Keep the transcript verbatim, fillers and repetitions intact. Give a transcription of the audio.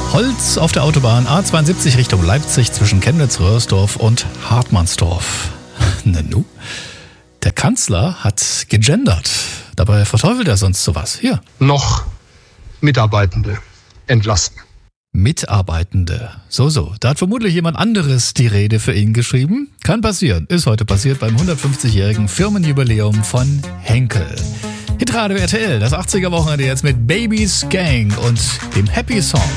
Holz auf der Autobahn A zweiundsiebzig Richtung Leipzig zwischen Chemnitz-Röhrsdorf und Hartmannsdorf. Nanu? Der Kanzler hat gegendert. Dabei verteufelt er sonst sowas. Hier. Noch Mitarbeitende entlassen. Mitarbeitende. So, so. Da hat vermutlich jemand anderes die Rede für ihn geschrieben. Kann passieren. Ist heute passiert beim hundertfünfzigjährigen Firmenjubiläum von Henkel. Hitradio R T L, das achtziger Wochenende jetzt mit Baby's Gang und dem Happy Song.